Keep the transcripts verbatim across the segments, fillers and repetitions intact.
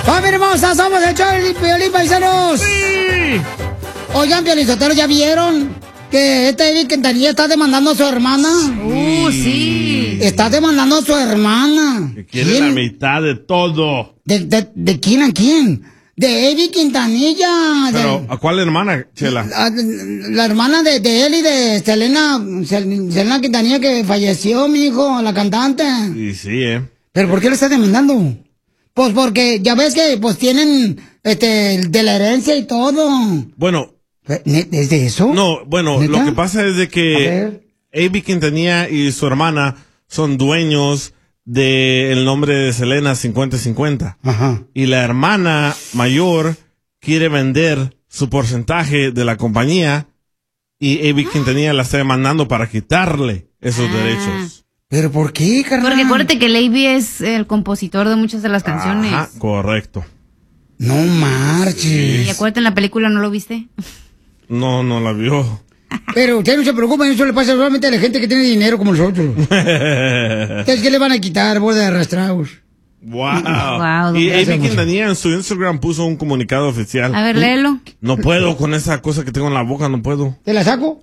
¡Familia hermosa! ¡Somos el show de Piolín, paisanos! ¡Sí! Oigan, Piolinsotero, ¿ya vieron que este Eddie Quintanilla está demandando a su hermana? ¡Uh, sí! Está demandando a su hermana. Que quiere la mitad de todo. ¿De, de, de quién a quién? De Eddie Quintanilla. Pero, de, ¿a cuál hermana, Chela? La, la hermana de, de él y de Selena, Selena Quintanilla, que falleció, mi hijo, la cantante. Sí, sí, ¿eh? ¿Pero por qué lo está demandando? Pues porque ya ves que pues tienen este de la herencia y todo. Bueno. ¿Es de eso? No, bueno, ¿Neta? lo que pasa es de que Eddie Quintanilla y su hermana son dueños del nombre de Selena cincuenta cincuenta. Ajá. Y la hermana mayor quiere vender su porcentaje de la compañía y Eddie Quintanilla la está demandando para quitarle esos Ah. derechos. ¿Pero por qué, carnal? Porque acuérdate que Leiby es el compositor de muchas de las canciones. Ajá, correcto. No marches. Y acuérdate, en la película, ¿no lo viste? No, no la vio. Pero usted no se preocupe, eso le pasa solamente a la gente que tiene dinero como nosotros. ¿Ustedes qué le van a quitar, bola de arrastrados? Wow. Wow, Y gracias, Eddie mucho. Quintanilla en su Instagram puso un comunicado oficial. A ver, léelo. No puedo con esa cosa que tengo en la boca, no puedo. ¿Te la saco?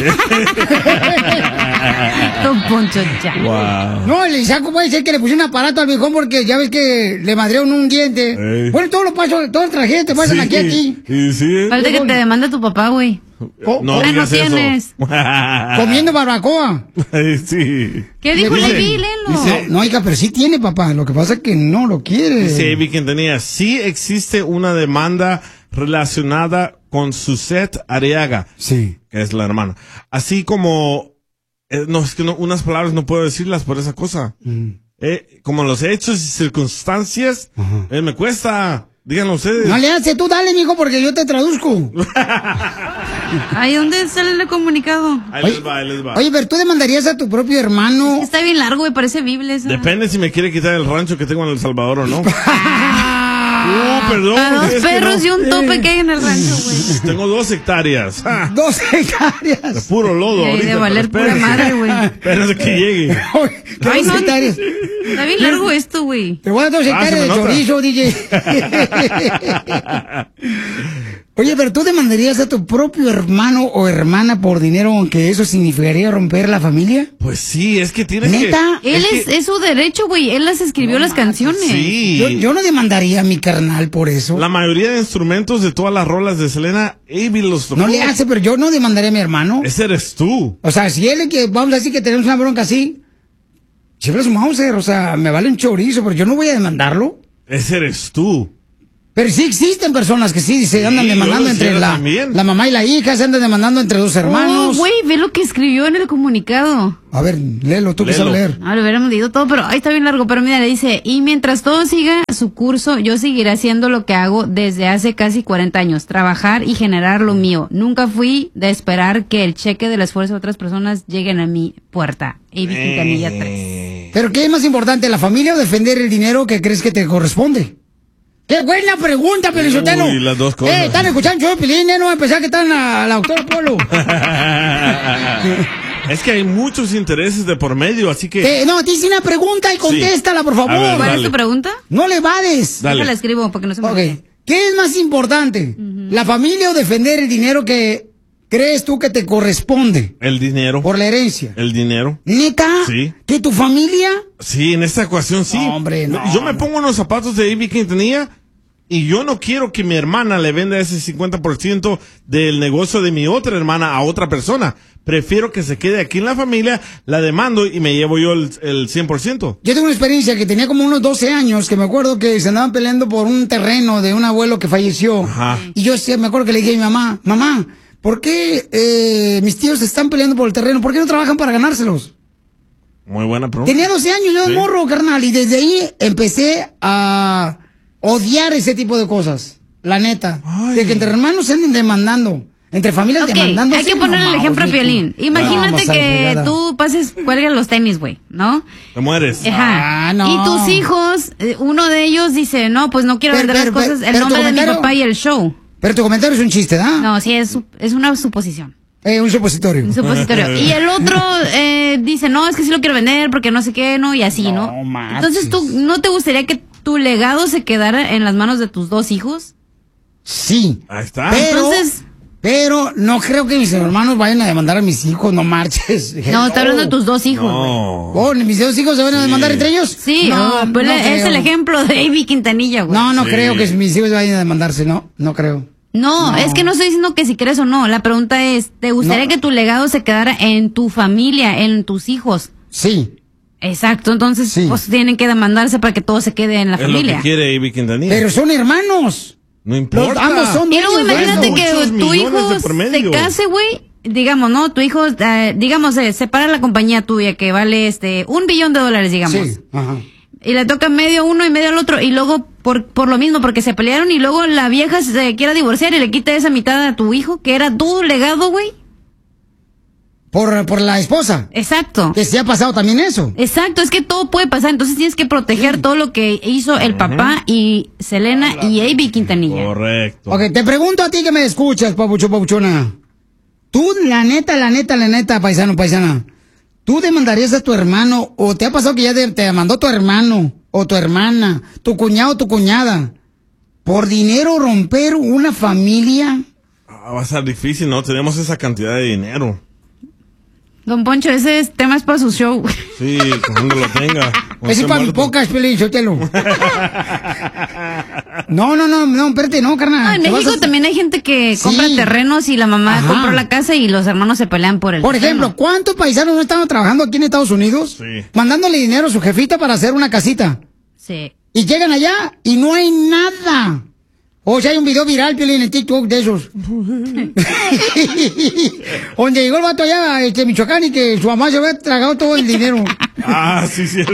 Don Poncho ya. Wow. No, el saco puede ser que le puse un aparato al viejón porque ya ves que le madrearon un diente. Ey. Bueno, todos los pasos, todas las tragedias te pasan Sí, aquí a ti. Y sí. Falta que te demanda tu papá, güey. Co- No Ah, no digas eso. tienes. Comiendo barbacoa. Ay, sí. ¿Qué dijo Dice- Leiby? Léelo. dice- No, oiga, pero sí tiene, papá. Lo que pasa es que no lo quiere. Dice Eddie Quintanilla, sí existe una demanda relacionada con Suzette Arriaga, Sí. que es la hermana. Así como, eh, no, es que no, unas palabras no puedo decirlas por esa cosa. Mm. Eh, como los hechos y circunstancias, Ajá. eh, me cuesta. Díganlo ustedes. No le hace, tú dale, mijo, porque yo te traduzco. Ay, ¿dónde sale el comunicado? Ahí les va, ahí les va. Oye, pero tú demandarías a tu propio hermano. Está bien largo, güey, parece Biblia esa. Depende si me quiere quitar el rancho que tengo en El Salvador o no. Uh, perdón. A dos es que perros no. y un tope que hay en el rancho, güey. Tengo dos hectáreas. Ah, Dos de hectáreas. puro lodo. Y ahí ahorita, de valer pero pura espérense. madre, güey. Espérense que llegue. ¿Qué Ay, dos no. hectáreas? Está bien largo esto, güey. Te voy a dar dos Ah, hectáreas se me de nota. chorizo, D J. Oye, pero tú demandarías a tu propio hermano o hermana por dinero, aunque eso significaría romper la familia. Pues sí, es que tienes ¿Neta? que... Él es, que- es su derecho, güey. Él las escribió las canciones. Sí. Yo, yo no demandaría a mi carnal por eso. La mayoría de instrumentos de todas las rolas de Selena, Avi los tocó. No le hace, pero yo no demandaría a mi hermano. Ese eres tú. O sea, si él es que, vamos a decir que tenemos una bronca así, siempre es un Mauser, o sea, me vale un chorizo, pero yo no voy a demandarlo. Ese eres tú. Pero sí existen personas que sí se andan Sí, demandando yo lo entre hiciera la, también. la mamá y la hija, se andan demandando entre dos hermanos. Oh, güey, ve lo que escribió en el comunicado. A ver, léelo, tú que Léelo. sabes leer. Ah, lo hubiéramos leído todo, pero ahí está bien largo. Pero mira, le dice, y mientras todo siga su curso, yo seguiré haciendo lo que hago desde hace casi cuarenta años, trabajar y generar lo mío. Nunca fui de esperar que el cheque del esfuerzo de otras personas lleguen a mi puerta. Avi Quintanilla tres. Pero ¿qué es más importante, la familia o defender el dinero que crees que te corresponde? ¡Qué buena pregunta, Pelizotelo! Uy, las dos cosas. Eh, están escuchando yo, Pelín, eh, no a pensar que están a la doctora Polo. Es que hay muchos intereses de por medio, así que... Eh, no, te hice una pregunta y contéstala, por favor. A ver, ¿Cuál dale. es tu pregunta? No le vades. Dale. Déjala escribo para que no se me Ok. olvide. ¿Qué es más importante? ¿La familia o defender el dinero que crees tú que te corresponde El dinero. por la herencia? El dinero. ¿Neta? Sí. ¿Que tu familia? Sí, en esta ecuación sí. No, hombre, no, Yo me no. pongo en los zapatos de Avi Quintanilla y yo no quiero que mi hermana le venda ese cincuenta por ciento del negocio de mi otra hermana a otra persona. Prefiero que se quede aquí en la familia, la demando y me llevo yo el, el cien por ciento. Yo tengo una experiencia que tenía como unos doce años, que me acuerdo que se andaban peleando por un terreno de un abuelo que falleció. Ajá. Y yo sí, me acuerdo que le dije a mi mamá, mamá, ¿por qué eh, mis tíos están peleando por el terreno? ¿Por qué no trabajan para ganárselos? Muy buena pregunta. Tenía doce años, yo Sí. morro, carnal, y desde ahí empecé a odiar ese tipo de cosas. La neta. Ay. De que entre hermanos se anden demandando. Entre familias Ok, demandando. hay que ponerle el ejemplo a Piolín. Imagínate que tú pases, cuelgues los tenis, güey, ¿no? Te mueres. Ajá. Ah, no. Y tus hijos, eh, uno de ellos dice, no, pues no quiero Pero, vender pero, las cosas, pero, el pero tu nombre de mi comentario- papá y el show. Pero tu comentario es un chiste, ¿da? No, sí, es, su- es una suposición. Eh, un supositorio. Un supositorio. Y el otro eh, dice, no, es que sí lo quiero vender porque no sé qué, ¿no? Y así, ¿no? No manches. Entonces tú, ¿no te gustaría que tu legado se quedara en las manos de tus dos hijos? Sí. Ahí está. Pero, Entonces- pero no creo que mis hermanos vayan a demandar a mis hijos, no marches. No, está hablando de tus dos hijos, güey. No. Oh, ¿mis dos hijos se van a demandar entre ellos? Sí, no, oh, pues no le- es creo. el ejemplo de Amy Quintanilla, güey. No, no Sí. creo que mis hijos vayan a demandarse, no, no creo. No, No. es que no estoy diciendo que si crees o no. La pregunta es, ¿te gustaría No. que tu legado se quedara en tu familia, en tus hijos? Sí, Exacto, entonces Sí. pues tienen que demandarse para que todo se quede en la Es lo familia. que quiere Ivy Quintanilla. pero son hermanos. no Los, importa. ambos son Y luego dueños de imagínate eso. que Muchos tu millones hijo de por medio. se case, güey. Digamos, ¿no? Tu hijo, eh, digamos, eh, separa la compañía tuya que vale este un billón de dólares, digamos. Sí, ajá. Y le toca medio a uno y medio al otro. Y luego, por, por lo mismo, porque se pelearon y luego la vieja se quiera divorciar y le quita esa mitad a tu hijo, que era tu legado, güey. Por, por la esposa. Exacto. Que se ha pasado también eso. Exacto, es que todo puede pasar, entonces tienes que proteger todo lo que hizo el papá y Selena y Ivy Quintanilla. Correcto. Ok, te pregunto a ti que me escuchas, papucho, papuchona. Tú, la neta, la neta, la neta, paisano, paisana. ¿Tú demandarías a tu hermano o te ha pasado que ya te, te demandó tu hermano o tu hermana, tu cuñado o tu cuñada por dinero romper una familia? Ah, va a ser difícil, ¿no? Tenemos esa cantidad de dinero. Don Poncho, ese es tema es para su show. Sí, cuando lo tenga. cuando Ese esté es para mis muerto. pocas, Pelín, Sotelo. No, no, no, no, espérate, no, carnal. Ah, en Te vas México a- también hay gente que Sí. compra terrenos y la mamá Ajá. compró la casa y los hermanos se pelean por el Por terreno. ejemplo, ¿cuántos paisanos no estaban trabajando aquí en Estados Unidos? Sí. Mandándole dinero a su jefita para hacer una casita. Sí. Y llegan allá y no hay nada. O sea, hay un video viral, Piolín, en TikTok de esos. Donde llegó el vato allá, este, Michoacán, y que su mamá se había tragado todo el dinero. Ah, sí, cierto.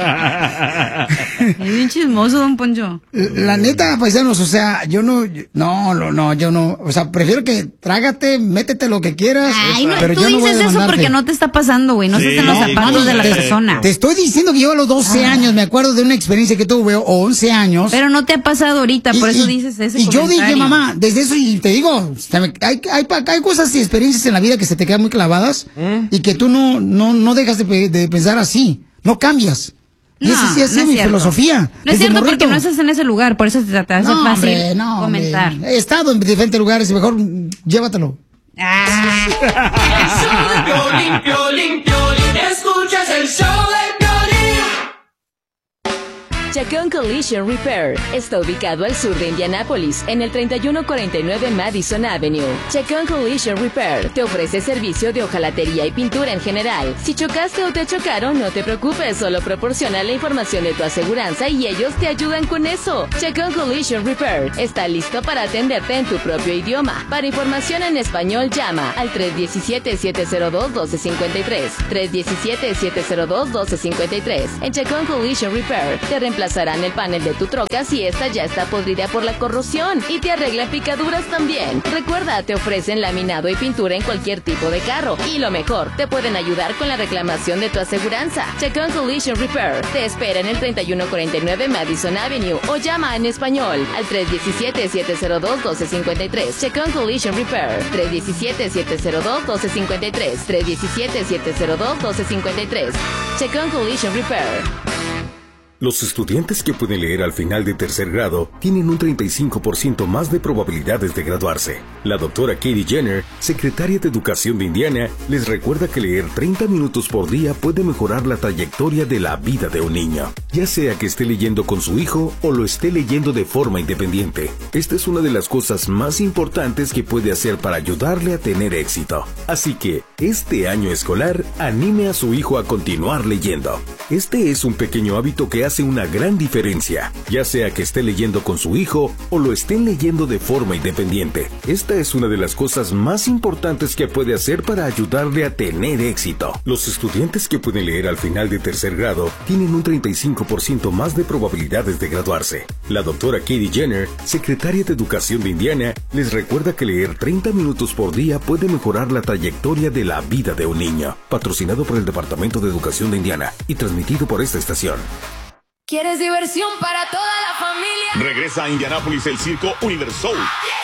Es bien chismoso, Don Poncho. La neta, paisanos, o sea, yo no, no, no, no, yo no, o sea, prefiero que trágate, métete lo que quieras, Ay, no, pero tú yo no voy a dices eso demandarte. porque no te está pasando, güey. No Sí, estás en los no, zapatos de la correcto. persona. Te estoy diciendo que yo a los doce años, me acuerdo de una experiencia que tuve, o once años. Pero no te ha pasado ahorita, por Y- eso y- dices ese Y yo dije, comentario. mamá, desde eso, y te digo, se me- hay, hay, pa- hay cosas y experiencias en la vida que se te quedan muy clavadas y que tú no, no, no dejas de, pe- de pensar así, no cambias. Y No, esa sí ha sido no es mi cierto. filosofía. No es desde cierto morrito. porque no estás en ese lugar, por eso te, te hace No, fácil hombre, no, hombre. comentar. He estado en diferentes lugares y mejor mm, llévatelo. Ah. El show de Piolín, Piolín, Piolín. Escuchas el show de Piolín. Chacón Collision Repair está ubicado al sur de Indianápolis, en el treinta y uno cuarenta y nueve Madison Avenue. Chacón Collision Repair te ofrece servicio de hojalatería y pintura en general. Si chocaste o te chocaron, no te preocupes, solo proporciona la información de tu aseguranza y ellos te ayudan con eso. Chacón Collision Repair está listo para atenderte en tu propio idioma. Para información en español, llama al tres uno siete, siete cero dos, uno dos cinco tres, tres uno siete, siete cero dos, uno dos cinco tres. En Chacón Collision Repair te reemplazarán el panel de tu troca si esta ya está podrida por la corrosión y te arreglan picaduras también. Recuerda, te ofrecen laminado y pintura en cualquier tipo de carro y lo mejor, te pueden ayudar con la reclamación de tu aseguranza. Chacón Collision Repair te espera en el treinta y uno cuarenta y nueve Madison Avenue o llama en español al tres uno siete, siete cero dos, uno dos cinco tres. Chacón Collision Repair tres uno siete, siete cero dos, uno dos cinco tres, tres uno siete, siete cero dos, uno dos cinco tres. Chacón Collision Repair. Los estudiantes que pueden leer al final de tercer grado tienen un treinta y cinco por ciento más de probabilidades de graduarse. La doctora Katie Jenner, secretaria de Educación de Indiana, les recuerda que leer treinta minutos por día puede mejorar la trayectoria de la vida de un niño, ya sea que esté leyendo con su hijo o lo esté leyendo de forma independiente. Esta es una de las cosas más importantes que puede hacer para ayudarle a tener éxito. Así que, este año escolar, anime a su hijo a continuar leyendo. Este es un pequeño hábito que hace una gran diferencia, ya sea que esté leyendo con su hijo o lo estén leyendo de forma independiente. Esta es una de las cosas más importantes que puede hacer para ayudarle a tener éxito. Los estudiantes que pueden leer al final de tercer grado tienen un treinta y cinco por ciento más de probabilidades de graduarse. La doctora Katie Jenner, secretaria de Educación de Indiana, les recuerda que leer treinta minutos por día puede mejorar la trayectoria de la vida de un niño. Patrocinado por el Departamento de Educación de Indiana y transmitido por esta estación. ¿Quieres diversión para toda la familia? Regresa a Indianápolis el circo Universal.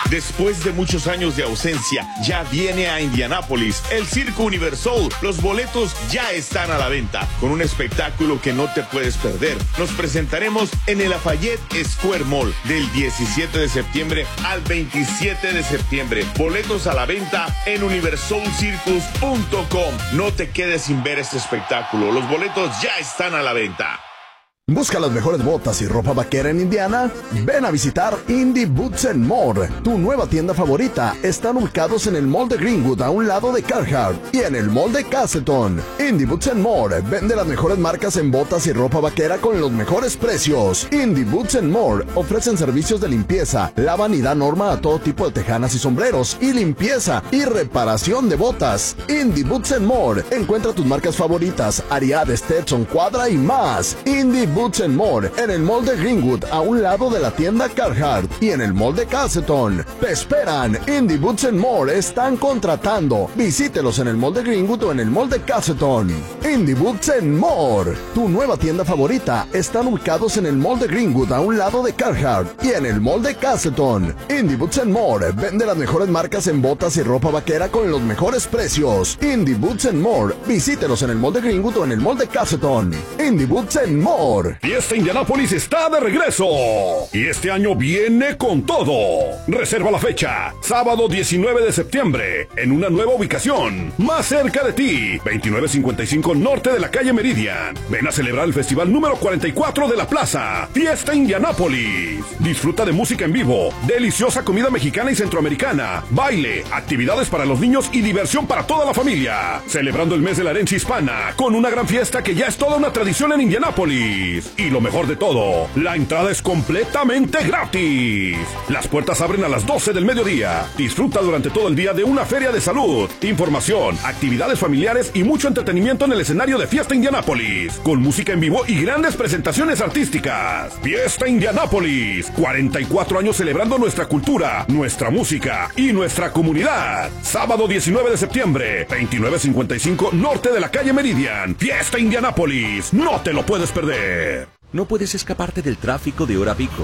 Después de muchos años de ausencia, ya viene a Indianápolis el Circo Universal. Los boletos ya están a la venta, con un espectáculo que no te puedes perder. Nos presentaremos en el Lafayette Square Mall del diecisiete de septiembre al veintisiete de septiembre. Boletos a la venta en universal circus punto com. No te quedes sin ver este espectáculo. Los boletos ya están a la venta. ¿Busca las mejores botas y ropa vaquera en Indiana? Ven a visitar Indie Boots and More, tu nueva tienda favorita. Están ubicados en el Mall de Greenwood, a un lado de Carhartt, y en el Mall de Castleton. Indie Boots and More vende las mejores marcas en botas y ropa vaquera con los mejores precios. Indie Boots and More ofrecen servicios de limpieza, lavan y dan norma a todo tipo de tejanas y sombreros, y limpieza y reparación de botas. Indie Boots and More encuentra tus marcas favoritas, Ariat, Stetson, Quadra y más. Indie Boots and More en el Mall de Greenwood, a un lado de la tienda Carhartt, y en el Mall de Castleton. Te esperan. Indie Boots and More están contratando. Visítelos en el Mall de Greenwood o en el Mall de Castleton. Indie Boots and More, tu nueva tienda favorita. Están ubicados en el Mall de Greenwood, a un lado de Carhartt, y en el Mall de Castleton. Indie Boots and More vende las mejores marcas en botas y ropa vaquera con los mejores precios. Indie Boots and More. Visítelos en el Mall de Greenwood o en el Mall de Castleton. Indie Boots and More. Fiesta Indianápolis está de regreso y este año viene con todo. Reserva la fecha, sábado diecinueve de septiembre, en una nueva ubicación, más cerca de ti, veintinueve cincuenta y cinco norte de la calle Meridian. Ven a celebrar el festival número cuarenta y cuatro de la plaza, Fiesta Indianápolis. Disfruta de música en vivo, deliciosa comida mexicana y centroamericana, baile, actividades para los niños y diversión para toda la familia. Celebrando el mes de la herencia hispana, con una gran fiesta que ya es toda una tradición en Indianápolis. Y lo mejor de todo, la entrada es completamente gratis. Las puertas abren a las doce del mediodía. Disfruta durante todo el día de una feria de salud, información, actividades familiares y mucho entretenimiento en el escenario de Fiesta Indianápolis, con música en vivo y grandes presentaciones artísticas. Fiesta Indianápolis, cuarenta y cuatro años celebrando nuestra cultura, nuestra música y nuestra comunidad. Sábado diecinueve de septiembre, veintinueve cincuenta y cinco norte de la calle Meridian. Fiesta Indianápolis, no te lo puedes perder. No puedes escaparte del tráfico de hora pico.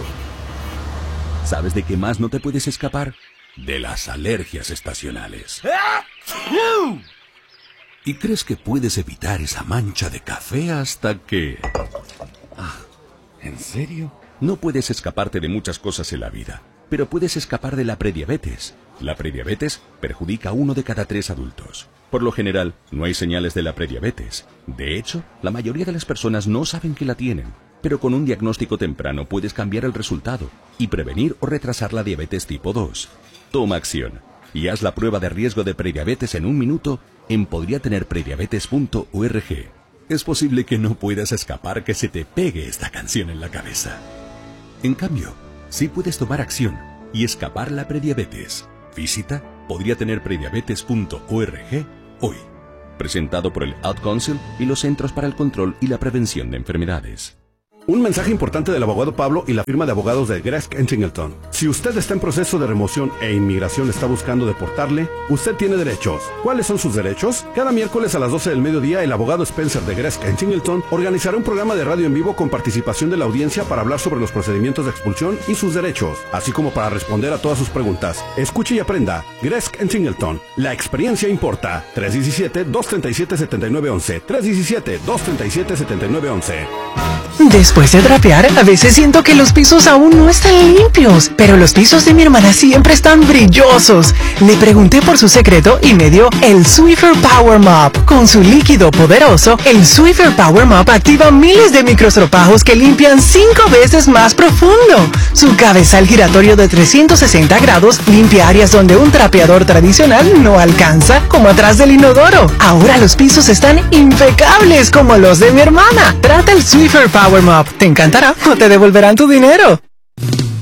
¿Sabes de qué más no te puedes escapar? De las alergias estacionales. Y crees que puedes evitar esa mancha de café hasta que... Ah, ¿en serio? No puedes escaparte de muchas cosas en la vida, pero puedes escapar de la prediabetes. La prediabetes perjudica a uno de cada tres adultos. Por lo general, no hay señales de la prediabetes. De hecho, la mayoría de las personas no saben que la tienen. Pero con un diagnóstico temprano puedes cambiar el resultado y prevenir o retrasar la diabetes tipo dos. Toma acción y haz la prueba de riesgo de prediabetes en un minuto en podría tener prediabetes punto org. Es posible que no puedas escapar que se te pegue esta canción en la cabeza. En cambio, sí puedes tomar acción y escapar la prediabetes. Visita podría tener prediabetes punto org hoy. Presentado por el Ad Council y los Centros para el Control y la Prevención de Enfermedades. Un mensaje importante del abogado Pablo y la firma de abogados de Gresk and Singleton. Si usted está en proceso de remoción e inmigración está buscando deportarle, usted tiene derechos. ¿Cuáles son sus derechos? Cada miércoles a las doce del mediodía, el abogado Spencer de Gresk and Singleton organizará un programa de radio en vivo con participación de la audiencia para hablar sobre los procedimientos de expulsión y sus derechos, así como para responder a todas sus preguntas. Escuche y aprenda. Gresk and Singleton. La experiencia importa. tres uno siete, dos tres siete, siete nueve uno uno. tres uno siete, dos tres siete, siete nueve uno uno. Después de trapear, a veces siento que los pisos aún no están limpios, pero los pisos de mi hermana siempre están brillosos. Le pregunté por su secreto y me dio el Swiffer Power Mop. Con su líquido poderoso, el Swiffer Power Mop activa miles de microstropajos que limpian cinco veces más profundo. Su cabezal giratorio de trescientos sesenta grados limpia áreas donde un trapeador tradicional no alcanza, como atrás del inodoro. Ahora los pisos están impecables como los de mi hermana. Trata el Swiffer Power Mop. Te encantará o te devolverán tu dinero.